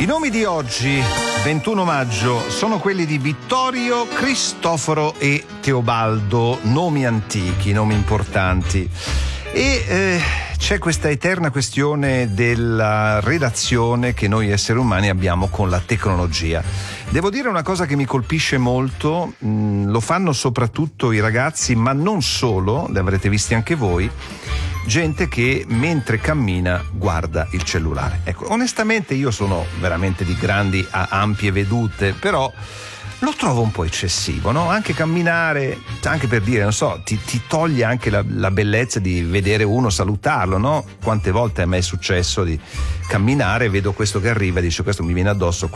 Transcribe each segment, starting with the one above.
I nomi di oggi, 21 maggio, sono quelli di Vittorio, Cristoforo e Teobaldo, nomi antichi, nomi importanti. E c'è questa eterna questione della relazione che noi esseri umani abbiamo con la tecnologia. Devo dire una cosa che mi colpisce molto, lo fanno soprattutto i ragazzi, ma non solo, li avrete visti anche voi, gente che mentre cammina guarda il cellulare. Ecco, onestamente io sono veramente di grandi ampie vedute, però lo trovo un po' eccessivo, no? Anche camminare, anche per dire, non so, ti toglie anche la bellezza di vedere uno, salutarlo, no? Quante volte a me è successo di camminare, vedo questo che arriva, dice questo mi viene addosso,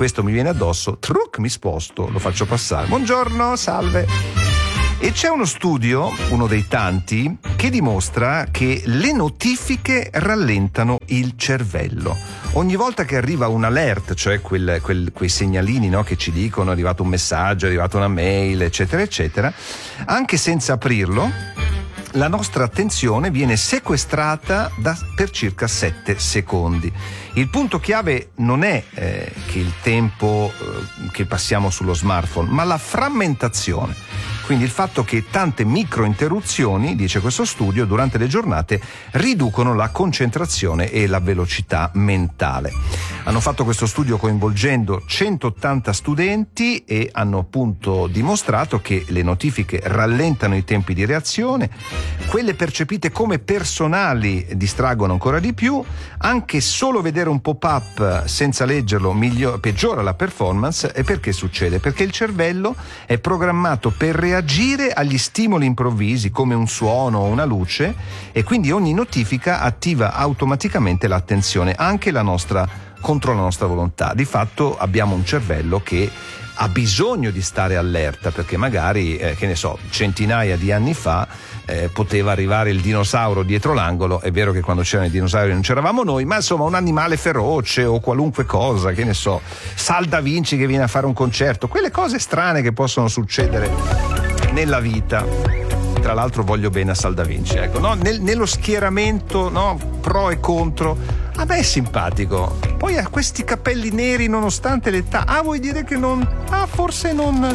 truc, mi sposto, lo faccio passare. Buongiorno, salve. E c'è uno studio, uno dei tanti, che dimostra che le notifiche rallentano il cervello. Ogni volta che arriva un alert, cioè quei segnalini, no, che ci dicono è arrivato un messaggio, è arrivata una mail, eccetera, eccetera, anche senza aprirlo, la nostra attenzione viene sequestrata per circa 7 secondi. Il punto chiave non è che il tempo che passiamo sullo smartphone, ma la frammentazione. Quindi il fatto che tante micro interruzioni, dice questo studio, durante le giornate riducono la concentrazione e la velocità mentale. Hanno fatto questo studio coinvolgendo 180 studenti e hanno appunto dimostrato che le notifiche rallentano i tempi di reazione, quelle percepite come personali distraggono ancora di più, anche solo vedere un pop-up senza leggerlo peggiora la performance. E perché succede? Perché il cervello è programmato per reagire agli stimoli improvvisi come un suono o una luce, e quindi ogni notifica attiva automaticamente l'attenzione, anche contro la nostra volontà. Di fatto abbiamo un cervello che ha bisogno di stare allerta, perché magari, che ne so, centinaia di anni fa poteva arrivare il dinosauro dietro l'angolo. È vero che quando c'erano i dinosauri non c'eravamo noi, ma insomma un animale feroce o qualunque cosa, che ne so, Sal da Vinci che viene a fare un concerto, quelle cose strane che possono succedere nella vita. Tra l'altro voglio bene a Sal da Vinci, ecco, no? Nello schieramento, no? Pro e contro, a me è simpatico. Poi ha questi capelli neri nonostante l'età. Vuoi dire che forse non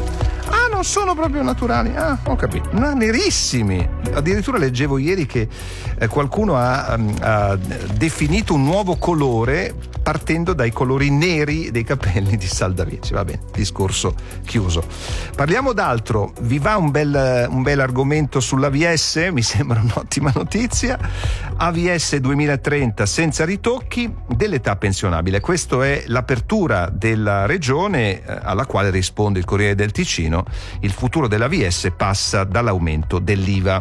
sono proprio naturali. Ho capito. No, nerissimi. Addirittura leggevo ieri che qualcuno ha definito un nuovo colore partendo dai colori neri dei capelli di Sal da Vinci. Va bene, discorso chiuso. Parliamo d'altro. Vi va un bel argomento sull'AVS? Mi sembra un'ottima notizia. AVS 2030 senza ritocchi, dell'età pensionabile. Questa è l'apertura della regione alla quale risponde il Corriere del Ticino. Il futuro dell'AVS passa dall'aumento dell'IVA.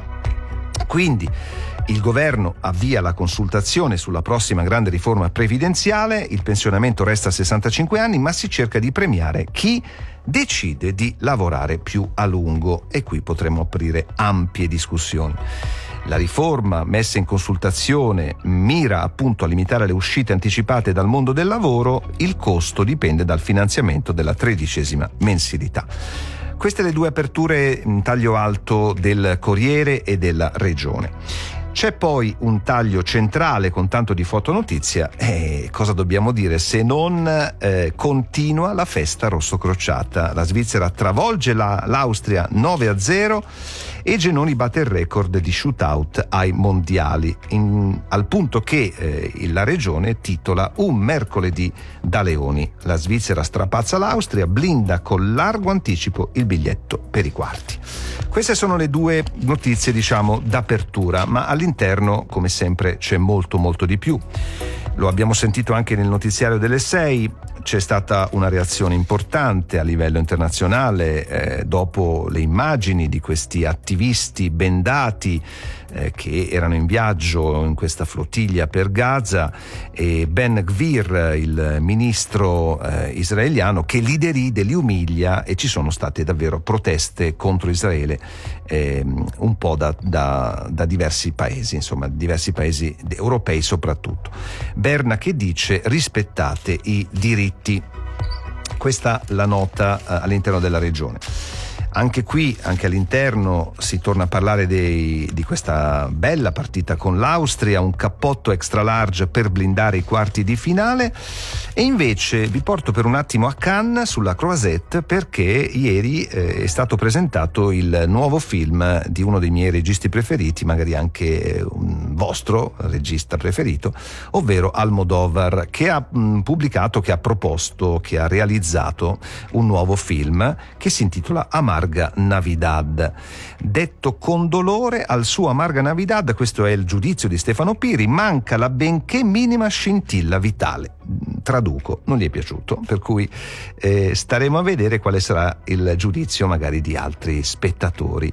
Quindi il governo avvia la consultazione sulla prossima grande riforma previdenziale. Il pensionamento resta a 65 anni, ma si cerca di premiare chi decide di lavorare più a lungo, e qui potremo aprire ampie discussioni. La riforma messa in consultazione mira appunto a limitare le uscite anticipate dal mondo del lavoro. Il costo dipende dal finanziamento della 13ª mensilità. Queste le due aperture in taglio alto del Corriere e della Regione. C'è poi un taglio centrale con tanto di fotonotizia. Cosa dobbiamo dire se non continua la festa rossocrociata? La Svizzera travolge l'Austria 9-0 e Genoni batte il record di shootout ai mondiali, al punto che la regione titola Un mercoledì da leoni. La Svizzera strapazza l'Austria, blinda con largo anticipo il biglietto per i quarti. Queste sono le due notizie, diciamo, d'apertura, ma all'interno, come sempre, c'è molto molto di più. Lo abbiamo sentito anche nel notiziario delle 6. C'è stata una reazione importante a livello internazionale dopo le immagini di questi attivisti bendati che erano in viaggio in questa flottiglia per Gaza, e Ben Gvir, il ministro israeliano, che li deride, li umilia, e ci sono state davvero proteste contro Israele un po' da diversi paesi, insomma diversi paesi europei soprattutto. Berna che dice: rispettate i diritti. Questa la nota all'interno della regione. Anche qui, anche all'interno, si torna a parlare di questa bella partita con l'Austria, un cappotto extra large per blindare i quarti di finale. E invece vi porto per un attimo a Cannes sulla Croisette, perché ieri è stato presentato il nuovo film di uno dei miei registi preferiti, magari anche un vostro regista preferito, ovvero Almodovar, che ha pubblicato, che ha proposto, che ha realizzato un nuovo film che si intitola Amarga Navidad. Detto con dolore, al suo Amarga Navidad, questo è il giudizio di Stefano Piri, manca la benché minima scintilla vitale. Traduco, non gli è piaciuto, per cui staremo a vedere quale sarà il giudizio magari di altri spettatori.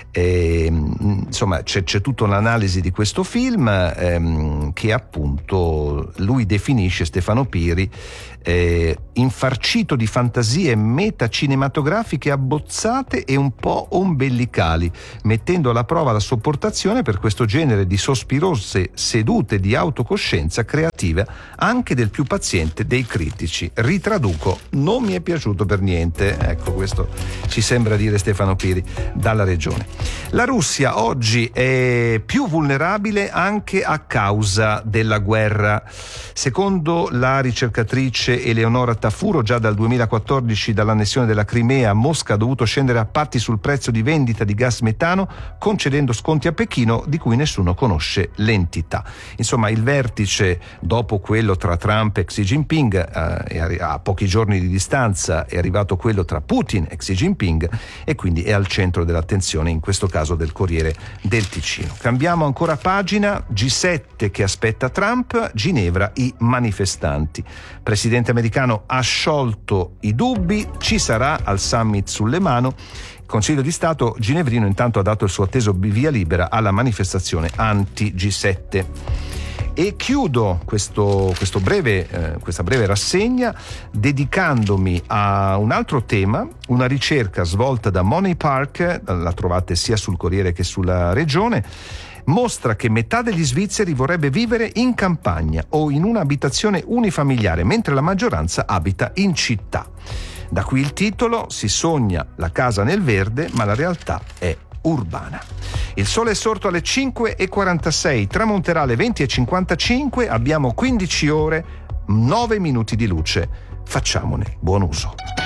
Insomma, c'è tutta un'analisi di questo film che appunto lui definisce, Stefano Piri, infarcito di fantasie metacinematografiche abbozzate e un po' ombelicali, mettendo alla prova la sopportazione per questo genere di sospirose sedute di autocoscienza creativa anche del più paziente dei critici. Ritraduco, non mi è piaciuto per niente. Ecco, questo ci sembra dire Stefano Piri dalla regione. La Russia oggi è più vulnerabile anche a causa della guerra. Secondo la ricercatrice Eleonora Tafuro, già dal 2014, dall'annessione della Crimea, Mosca ha dovuto scendere a patti sul prezzo di vendita di gas metano, concedendo sconti a Pechino di cui nessuno conosce l'entità. Insomma, il vertice, dopo quello tra Trump e Xi Jinping, a pochi giorni di distanza è arrivato quello tra Putin e Xi Jinping, e quindi è al centro dell'attenzione, in questo caso del Corriere del Ticino. Cambiamo ancora pagina. G7 che aspetta Trump, Ginevra i manifestanti. Presidente americano ha sciolto i dubbi, ci sarà al summit sulle mani. Il Consiglio di Stato ginevrino intanto ha dato il suo atteso via libera alla manifestazione anti-G7. E chiudo questa breve rassegna dedicandomi a un altro tema, una ricerca svolta da Money Park, la trovate sia sul Corriere che sulla Regione, mostra che metà degli svizzeri vorrebbe vivere in campagna o in un'abitazione unifamiliare, mentre la maggioranza abita in città. Da qui il titolo: si sogna la casa nel verde, ma la realtà è urbana. Il sole è sorto alle 5:46, tramonterà alle 20:55, abbiamo 15 ore, 9 minuti di luce. Facciamone buon uso.